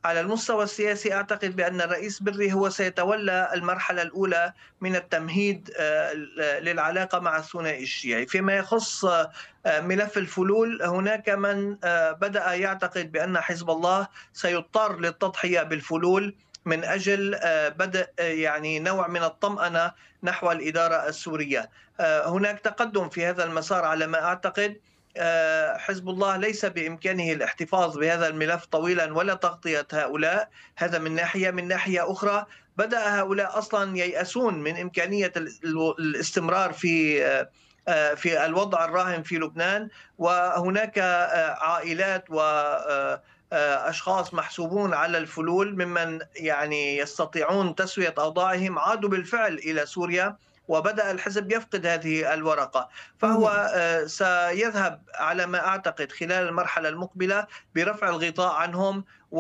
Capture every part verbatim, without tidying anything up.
على المستوى السياسي أعتقد بأن الرئيس بري هو سيتولى المرحلة الأولى من التمهيد آه، للعلاقة مع الثنائي الشيعي. فيما يخص آه، ملف الفلول، هناك من آه، بدأ يعتقد بأن حزب الله سيضطر للتضحية بالفلول من أجل آه، بدء آه، يعني نوع من الطمأنة نحو الإدارة السورية. آه، هناك تقدم في هذا المسار على ما أعتقد. آه، حزب الله ليس بإمكانه الاحتفاظ بهذا الملف طويلا ولا تغطية هؤلاء. هذا من ناحية. من ناحية أخرى، بدأ هؤلاء أصلا ييأسون من إمكانية الاستمرار في آه، آه، في الوضع الراهن في لبنان، وهناك آه، عائلات و آه، آه، أشخاص محسوبون على الفلول ممن يعني يستطيعون تسوية أوضاعهم عادوا بالفعل إلى سوريا، وبدأ الحزب يفقد هذه الورقة. فهو مهم. آه، سيذهب على ما أعتقد خلال المرحلة المقبلة برفع الغطاء عنهم،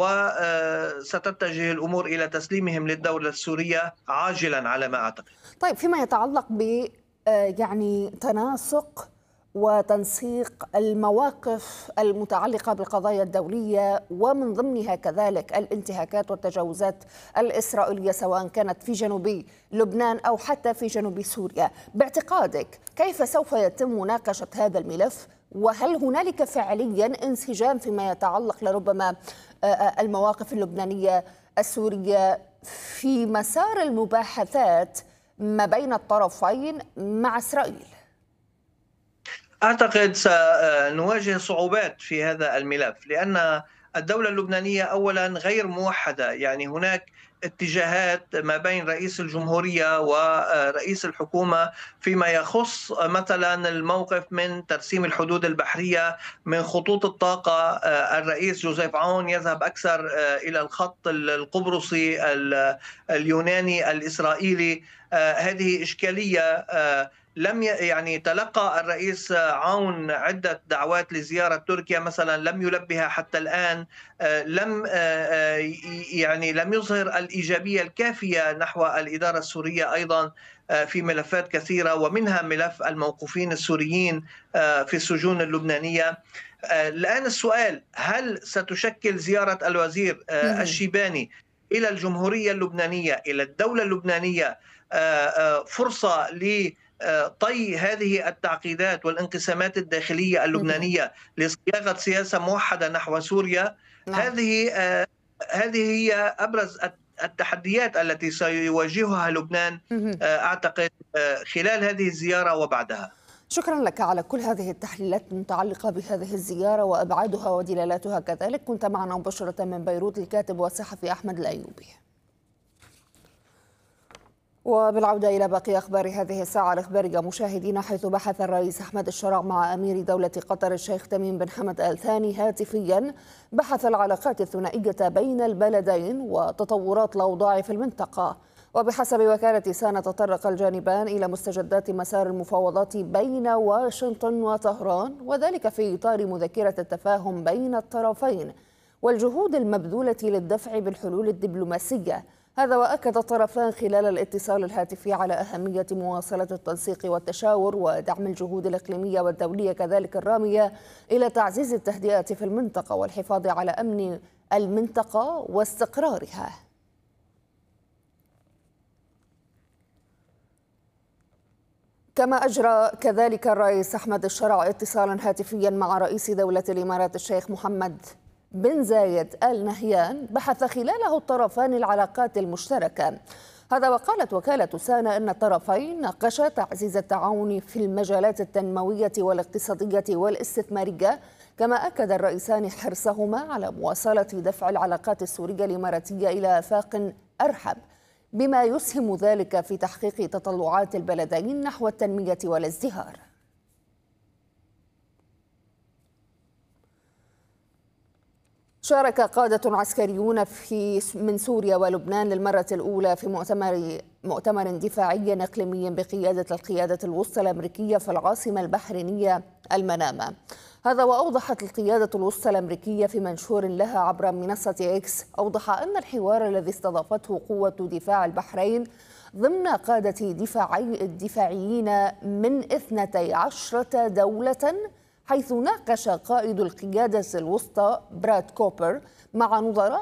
وستتجه الأمور إلى تسليمهم للدولة السورية عاجلا على ما أعتقد. طيب، فيما يتعلق ب آه، يعني تناسق وتنسيق المواقف المتعلقة بالقضايا الدولية ومن ضمنها كذلك الانتهاكات والتجاوزات الإسرائيلية سواء كانت في جنوب لبنان أو حتى في جنوب سوريا، باعتقادك كيف سوف يتم مناقشة هذا الملف؟ وهل هنالك فعليا انسجام فيما يتعلق لربما آه، آه، المواقف اللبنانية السورية في مسار المباحثات ما بين الطرفين مع إسرائيل؟ أعتقد سنواجه صعوبات في هذا الملف، لأن الدولة اللبنانية أولا غير موحدة. يعني هناك اتجاهات ما بين رئيس الجمهورية ورئيس الحكومة فيما يخص مثلا الموقف من ترسيم الحدود البحرية من خطوط الطاقة. الرئيس جوزيف عون يذهب أكثر إلى الخط القبرصي اليوناني الإسرائيلي. هذه إشكالية. لم يعني تلقى الرئيس عون عدة دعوات لزيارة تركيا مثلا، لم يلبها حتى الآن. لم يعني لم يظهر الإيجابية الكافية نحو الإدارة السورية أيضا في ملفات كثيرة، ومنها ملف الموقوفين السوريين في السجون اللبنانية. الآن السؤال: هل ستشكل زيارة الوزير مهم. الشيباني إلى الجمهورية اللبنانية، إلى الدولة اللبنانية، فرصة ل طي هذه التعقيدات والانقسامات الداخلية مهم. اللبنانية لصياغة سياسة موحدة نحو سوريا؟ نعم. هذه هذه هي أبرز التحديات التي سيواجهها لبنان مهم. أعتقد خلال هذه الزيارة وبعدها. شكرا لك على كل هذه التحليلات المتعلقة بهذه الزيارة وأبعادها ودلالاتها كذلك. كنت معنا مباشرة من بيروت الكاتب والصحفي أحمد الأيوبي. وبالعودة إلى باقي أخبار هذه الساعة الإخبارية مشاهدينا، حيث بحث الرئيس أحمد الشرع مع أمير دولة قطر الشيخ تميم بن حمد آل ثاني هاتفيا بحث العلاقات الثنائية بين البلدين وتطورات الأوضاع في المنطقة. وبحسب وكالة سانا تطرق الجانبان إلى مستجدات مسار المفاوضات بين واشنطن وطهران، وذلك في إطار مذكرة التفاهم بين الطرفين والجهود المبذولة للدفع بالحلول الدبلوماسية. هذا وأكد الطرفان خلال الاتصال الهاتفي على أهمية مواصلة التنسيق والتشاور ودعم الجهود الإقليمية والدولية كذلك الرامية إلى تعزيز التهدئة في المنطقة والحفاظ على أمن المنطقة واستقرارها. كما أجرى كذلك الرئيس أحمد الشرع اتصالا هاتفيا مع رئيس دولة الإمارات الشيخ محمد بن زايد آل نهيان بحث خلاله الطرفان العلاقات المشتركة. هذا وقالت وكالة سانا أن الطرفين ناقشا تعزيز التعاون في المجالات التنموية والاقتصادية والاستثمارية، كما أكد الرئيسان حرصهما على مواصلة دفع العلاقات السورية الإماراتية إلى آفاق أرحب، بما يسهم ذلك في تحقيق تطلعات البلدين نحو التنمية والازدهار. شارك قادة عسكريون في من سوريا ولبنان للمرة الأولى في مؤتمر مؤتمر دفاعي إقليمي بقيادة القيادة الوسطى الأمريكية في العاصمة البحرينية المنامة. هذا وأوضحت القيادة الوسطى الأمريكية في منشور لها عبر منصة إكس، أوضح أن الحوار الذي استضافته قوة دفاع البحرين ضمن قادة دفاعي الدفاعيين من اثنتي عشرة دولة، حيث ناقش قائد القيادة الوسطى براد كوبر مع نظراء